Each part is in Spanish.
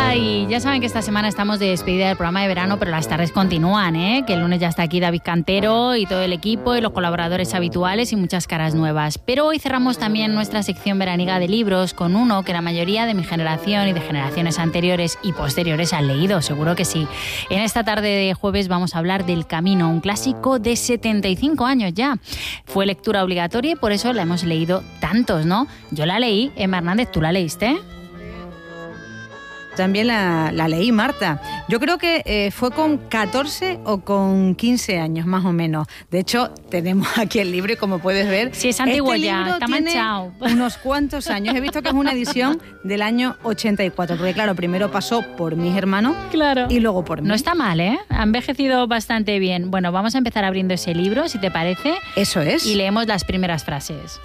Ay, ya saben que esta semana estamos de despedida del programa de verano, pero las tardes continúan, ¿eh? Que el lunes ya está aquí David Cantero y todo el equipo y los colaboradores habituales y muchas caras nuevas. Pero hoy cerramos también nuestra sección veraniega de libros con uno que la mayoría de mi generación y de generaciones anteriores y posteriores han leído, seguro que sí. En esta tarde de jueves vamos a hablar del Camino, un clásico de 75 años ya. Fue lectura obligatoria y por eso la hemos leído tantos, ¿no? Yo la leí, Emma Hernández, ¿tú la leíste? También la leí, Marta. Yo creo que fue con 14 o con 15 años, más o menos. De hecho, tenemos aquí el libro y como puedes ver... Sí, es antiguo ya, está manchado. Unos cuantos años. He visto que es una edición del año 84, porque claro, primero pasó por mis hermanos y luego por mí. No está mal, ¿eh? Ha envejecido bastante bien. Bueno, vamos a empezar abriendo ese libro, si te parece. Eso es. Y leemos las primeras frases.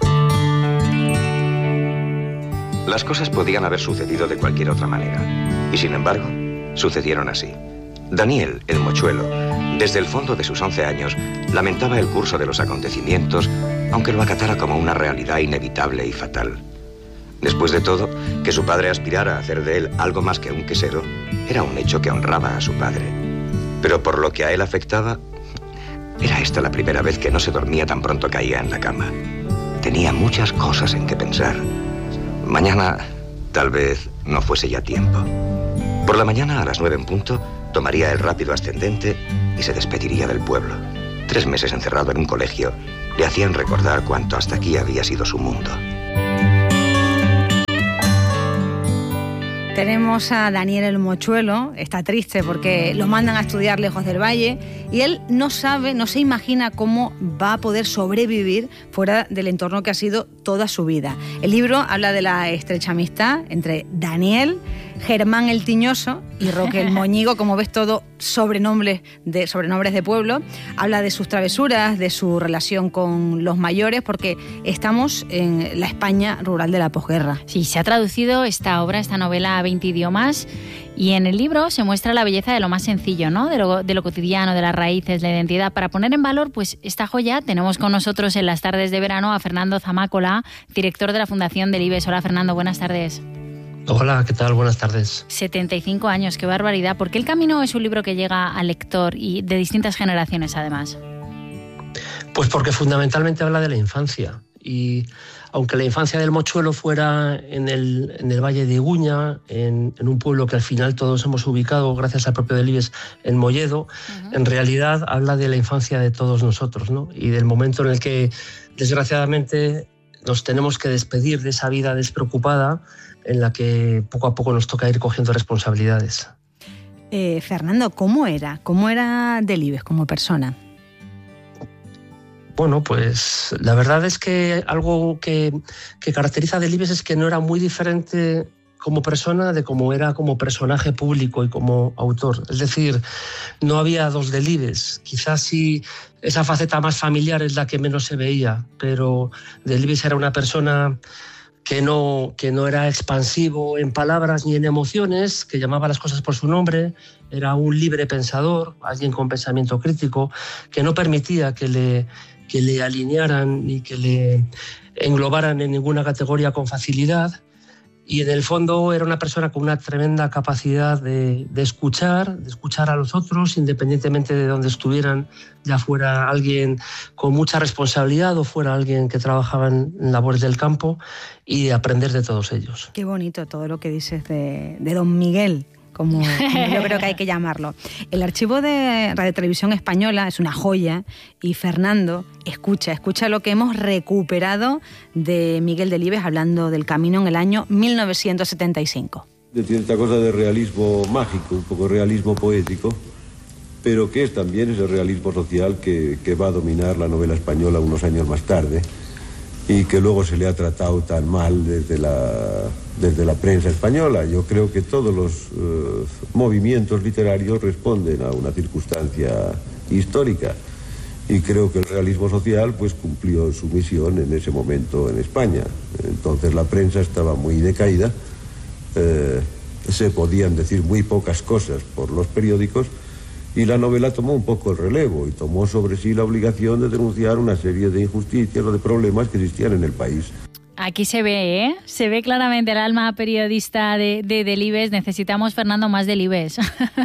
Las cosas podían haber sucedido de cualquier otra manera. Y sin embargo, sucedieron así. Daniel, el mochuelo, desde el fondo de sus 11 años, lamentaba el curso de los acontecimientos, aunque lo acatara como una realidad inevitable y fatal. Después de todo, que su padre aspirara a hacer de él algo más que un quesero, era un hecho que honraba a su padre. Pero por lo que a él afectaba, era esta la primera vez que no se dormía tan pronto caía en la cama. Tenía muchas cosas en que pensar. Mañana, tal vez, no fuese ya tiempo. Por la mañana, a las 9 en punto, tomaría el rápido ascendente y se despediría del pueblo. 3 meses encerrado en un colegio le hacían recordar cuánto hasta aquí había sido su mundo. Tenemos a Daniel el mochuelo, está triste porque lo mandan a estudiar lejos del valle y él no sabe, no se imagina cómo va a poder sobrevivir fuera del entorno que ha sido toda su vida. El libro habla de la estrecha amistad entre Daniel, Germán el Tiñoso y Roque el Moñigo, como ves todo sobrenombres de pueblo. Habla de sus travesuras, de su relación con los mayores, porque estamos en la España rural de la posguerra. Sí, se ha traducido esta novela a 20 idiomas y en el libro se muestra la belleza de lo más sencillo, ¿no? De lo cotidiano, de las raíces, la identidad. Para poner en valor pues esta joya, tenemos con nosotros en las tardes de verano a Fernando Zamácola, director de la Fundación Delibes. Hola, Fernando, buenas tardes. Hola, ¿qué tal? Buenas tardes. 75 años, qué barbaridad. ¿Por qué El Camino es un libro que llega al lector y de distintas generaciones, además? Pues porque fundamentalmente habla de la infancia. Y aunque la infancia del mochuelo fuera en el Valle de Iguña, en un pueblo que al final todos hemos ubicado, gracias al propio Delibes, en Molledo, en realidad habla de la infancia de todos nosotros, ¿no? Y del momento en el que, desgraciadamente, nos tenemos que despedir de esa vida despreocupada en la que poco a poco nos toca ir cogiendo responsabilidades. Fernando, ¿cómo era Delibes como persona? Bueno, pues la verdad es que algo que caracteriza a Delibes es que no era muy diferente como persona de cómo era como personaje público y como autor. Es decir, no había dos Delibes. Quizás sí esa faceta más familiar es la que menos se veía, pero Delibes era una persona que no era expansivo en palabras ni en emociones, que llamaba las cosas por su nombre, era un libre pensador, alguien con pensamiento crítico, que no permitía que le alinearan ni que le englobaran en ninguna categoría con facilidad. Y en el fondo era una persona con una tremenda capacidad de escuchar a los otros, independientemente de donde estuvieran, ya fuera alguien con mucha responsabilidad o fuera alguien que trabajaba en labores del campo, y de aprender de todos ellos. Qué bonito todo lo que dices de don Miguel, como yo creo que hay que llamarlo. El archivo de Radio Televisión Española es una joya y Fernando escucha lo que hemos recuperado de Miguel Delibes hablando del Camino en el año 1975. De cierta cosa de realismo mágico, un poco realismo poético, pero que es también ese realismo social que va a dominar la novela española unos años más tarde y que luego se le ha tratado tan mal desde la prensa española. Yo creo que todos los movimientos literarios responden a una circunstancia histórica y creo que el realismo social pues cumplió su misión en ese momento en España. Entonces la prensa estaba muy decaída, se podían decir muy pocas cosas por los periódicos y la novela tomó un poco el relevo y tomó sobre sí la obligación de denunciar una serie de injusticias o de problemas que existían en el país. Aquí se ve, ¿eh? Se ve claramente el alma periodista de Delibes. Necesitamos, Fernando, más Delibes.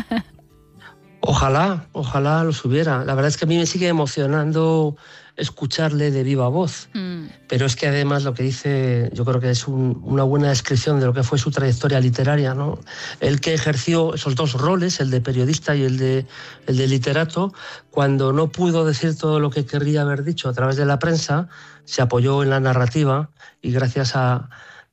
Ojalá los hubiera. La verdad es que a mí me sigue emocionando escucharle de viva voz. Pero es que además lo que dice, yo creo que es una buena descripción de lo que fue su trayectoria literaria, ¿no? Él que ejerció esos dos roles, el de periodista y el de literato, cuando no pudo decir todo lo que querría haber dicho a través de la prensa, se apoyó en la narrativa y gracias a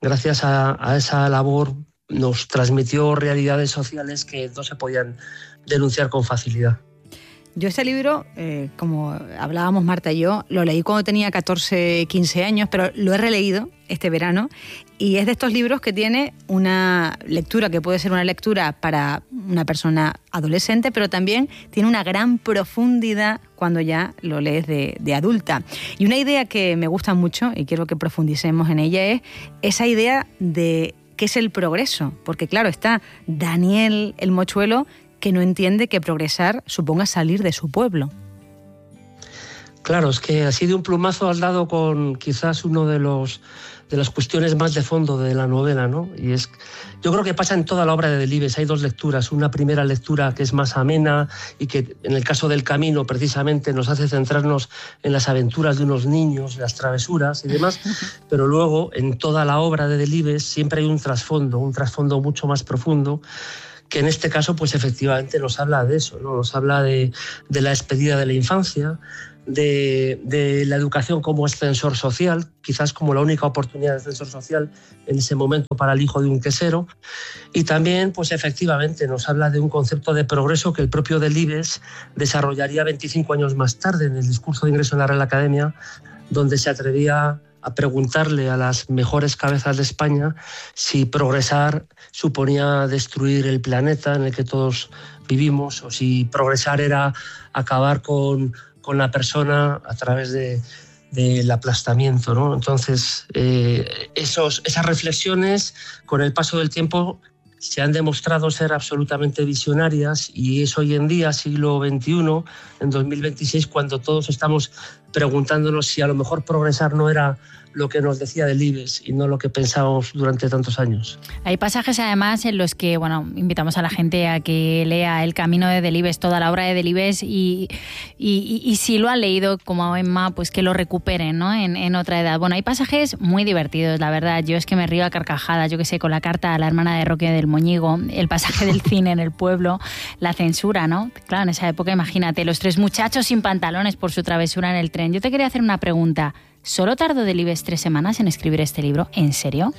esa labor nos transmitió realidades sociales que no se podían denunciar con facilidad. Yo este libro, como hablábamos Marta y yo, lo leí cuando tenía 14, 15 años, pero lo he releído este verano y es de estos libros que tiene una lectura que puede ser una lectura para una persona adolescente, pero también tiene una gran profundidad cuando ya lo lees de adulta. Y una idea que me gusta mucho y quiero que profundicemos en ella es esa idea de qué es el progreso, porque claro, está Daniel el mochuelo, que no entiende que progresar suponga salir de su pueblo. Claro, es que así de un plumazo has dado con quizás uno de las cuestiones más de fondo de la novela, ¿no? Y yo creo que pasa en toda la obra de Delibes. Hay dos lecturas. Una primera lectura que es más amena y que en el caso del camino precisamente nos hace centrarnos en las aventuras de unos niños, las travesuras y demás. Pero luego en toda la obra de Delibes siempre hay un trasfondo mucho más profundo, que en este caso pues efectivamente nos habla de eso, ¿no? Nos habla de la despedida de la infancia, de la educación como ascensor social, quizás como la única oportunidad de ascensor social en ese momento para el hijo de un quesero, y también pues efectivamente nos habla de un concepto de progreso que el propio Delibes desarrollaría 25 años más tarde en el discurso de ingreso en la Real Academia, donde se atrevía a preguntarle a las mejores cabezas de España si progresar suponía destruir el planeta en el que todos vivimos o si progresar era acabar con la persona a través del aplastamiento, ¿no? Entonces, esas reflexiones con el paso del tiempo se han demostrado ser absolutamente visionarias y es hoy en día, siglo XXI, en 2026, cuando todos estamos preguntándonos si a lo mejor progresar no era lo que nos decía Delibes y no lo que pensábamos durante tantos años. Hay pasajes además en los que, bueno, invitamos a la gente a que lea El camino de Delibes, toda la obra de Delibes y si lo han leído como Emma, pues que lo recuperen, ¿no? En otra edad. Bueno, hay pasajes muy divertidos, la verdad. Yo es que me río a carcajadas, yo que sé, con la carta a la hermana de Roque del Moñigo, el pasaje del cine en el pueblo, la censura, ¿no? Claro, en esa época, imagínate, los tres muchachos sin pantalones por su travesura en el tren. Yo te quería hacer una pregunta. ¿Solo tardó Delibes 3 semanas en escribir este libro? ¿En serio?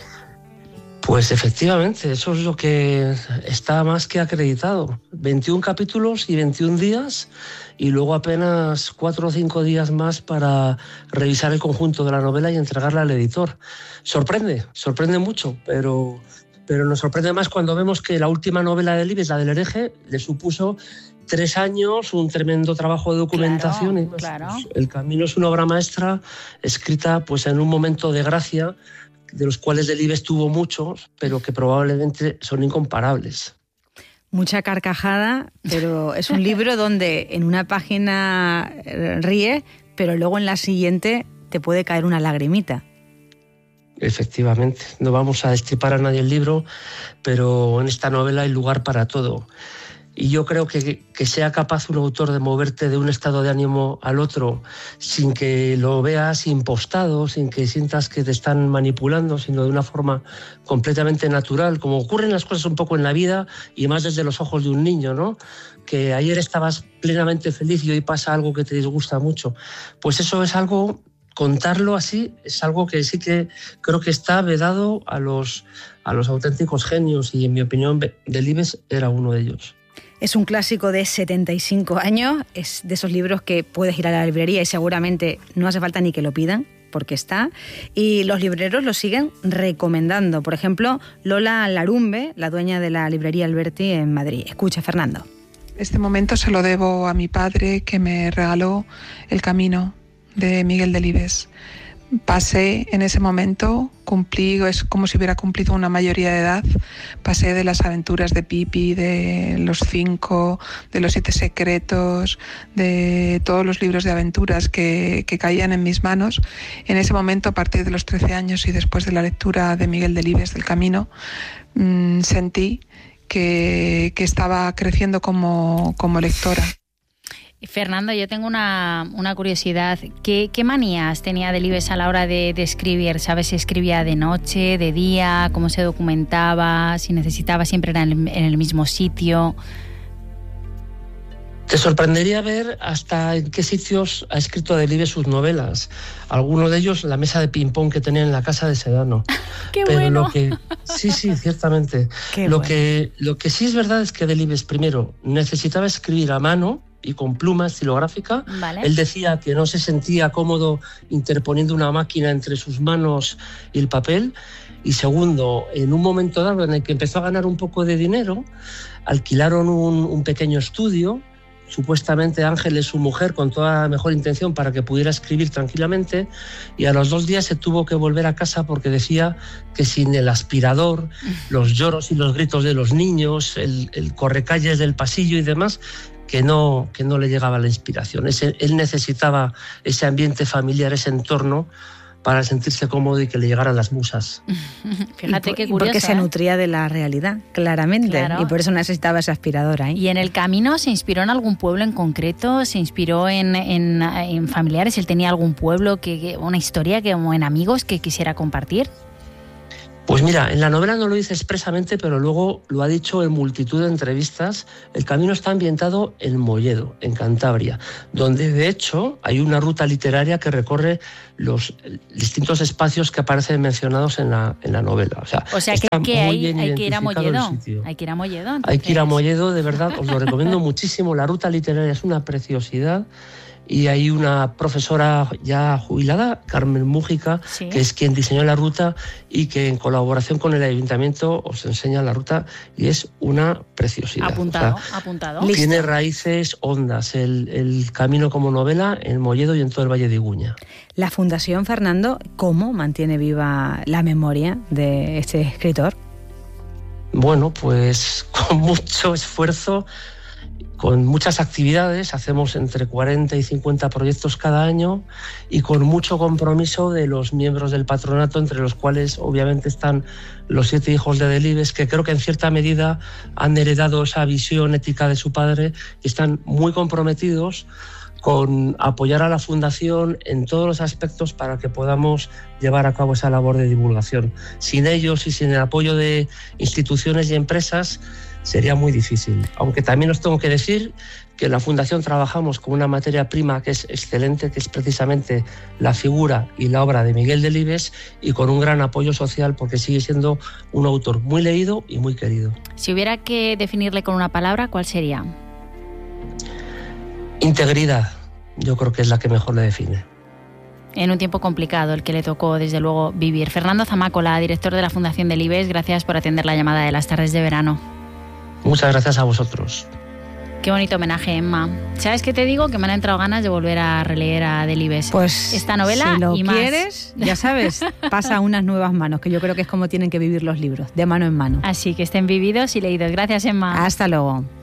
Pues efectivamente, eso es lo que está más que acreditado. 21 capítulos y 21 días y luego apenas 4 o 5 días más para revisar el conjunto de la novela y entregarla al editor. Sorprende mucho, pero nos sorprende más cuando vemos que la última novela de Delibes, la del hereje, le supuso 3 años, un tremendo trabajo de documentación. Claro, y más. Claro. Pues, El camino es una obra maestra escrita pues en un momento de gracia, de los cuales Delibes tuvo muchos, pero que probablemente son incomparables. Mucha carcajada, pero es un libro donde en una página ríe, pero luego en la siguiente te puede caer una lagrimita. Efectivamente, no vamos a destripar a nadie el libro, pero en esta novela hay lugar para todo. Y yo creo que sea capaz un autor de moverte de un estado de ánimo al otro sin que lo veas impostado, sin que sientas que te están manipulando, sino de una forma completamente natural, como ocurren las cosas un poco en la vida y más desde los ojos de un niño, ¿no? Que ayer estabas plenamente feliz y hoy pasa algo que te disgusta mucho. Pues eso es algo, contarlo así, es algo que sí que creo que está vedado a los auténticos genios y en mi opinión Delibes era uno de ellos. Es un clásico de 75 años, es de esos libros que puedes ir a la librería y seguramente no hace falta ni que lo pidan, porque está, y los libreros lo siguen recomendando. Por ejemplo, Lola Larumbe, la dueña de la librería Alberti en Madrid. Escucha, Fernando. Este momento se lo debo a mi padre, que me regaló El camino de Miguel Delibes, pasé en ese momento, es como si hubiera cumplido una mayoría de edad, pasé de las aventuras de Pipi, de los 5, de los 7 secretos, de todos los libros de aventuras que caían en mis manos. En ese momento, a partir de los 13 años y después de la lectura de Miguel Delibes del Camino, sentí que estaba creciendo como lectora. Fernando, yo tengo una curiosidad. ¿Qué manías tenía Delibes a la hora de escribir? ¿Sabes si escribía de noche, de día, cómo se documentaba, si necesitaba siempre en el mismo sitio? Te sorprendería ver hasta en qué sitios ha escrito Delibes sus novelas. Algunos de ellos la mesa de ping-pong que tenía en la casa de Sedano. ¡Qué bueno! Sí, ciertamente. Lo que sí es verdad es que Delibes, primero, necesitaba escribir a mano y con pluma estilográfica. Vale. Él decía que no se sentía cómodo interponiendo una máquina entre sus manos y el papel. Y segundo, en un momento dado en el que empezó a ganar un poco de dinero, alquilaron un pequeño estudio, supuestamente Ángeles, su mujer, con toda la mejor intención para que pudiera escribir tranquilamente, y a los 2 días se tuvo que volver a casa porque decía que sin el aspirador, los lloros y los gritos de los niños, el correcalles del pasillo y demás, que no le llegaba la inspiración. Él necesitaba ese ambiente familiar, ese entorno, para sentirse cómodo y que le llegaran las musas. Fíjate qué curioso. Porque se nutría de la realidad, claramente, claro. Y por eso necesitaba esa aspiradora. ¿Y en el camino se inspiró en algún pueblo en concreto? ¿Se inspiró en familiares? ¿Él tenía algún pueblo, una historia o en amigos que quisiera compartir? Pues mira, en la novela no lo dice expresamente, pero luego lo ha dicho en multitud de entrevistas. El camino está ambientado en Molledo, en Cantabria, donde de hecho hay una ruta literaria que recorre los distintos espacios que aparecen mencionados en la novela. O sea que hay que ir a Molledo. Hay que ir a Molledo. Entonces. Hay que ir a Molledo, de verdad, os lo recomiendo muchísimo. La ruta literaria es una preciosidad. Y hay una profesora ya jubilada, Carmen Mújica, ¿sí?, que es quien diseñó la ruta y que en colaboración con el ayuntamiento os enseña la ruta y es una preciosidad. Apuntado. Tiene raíces hondas el camino como novela en Molledo y en todo el Valle de Iguña. La Fundación, Fernando, ¿cómo mantiene viva la memoria de este escritor? Bueno, pues con mucho esfuerzo, con muchas actividades, hacemos entre 40 y 50 proyectos cada año y con mucho compromiso de los miembros del patronato, entre los cuales obviamente están los 7 hijos de Delibes, que creo que en cierta medida han heredado esa visión ética de su padre y están muy comprometidos con apoyar a la Fundación en todos los aspectos para que podamos llevar a cabo esa labor de divulgación. Sin ellos y sin el apoyo de instituciones y empresas sería muy difícil. Aunque también os tengo que decir que en la Fundación trabajamos con una materia prima que es excelente, que es precisamente la figura y la obra de Miguel Delibes, y con un gran apoyo social porque sigue siendo un autor muy leído y muy querido. Si hubiera que definirle con una palabra, ¿cuál sería? Integridad, yo creo que es la que mejor le define. En un tiempo complicado, el que le tocó, desde luego, vivir. Fernando Zamácola, director de la Fundación Delibes, gracias por atender la llamada de las tardes de verano. Muchas gracias a vosotros. Qué bonito homenaje, Emma. ¿Sabes qué te digo? Que me han entrado ganas de volver a releer a Delibes. Pues esta novela si lo y más. quieres, ya sabes, pasa a unas nuevas manos, que yo creo que es como tienen que vivir los libros, de mano en mano. Así que estén vividos y leídos. Gracias, Emma. Hasta luego.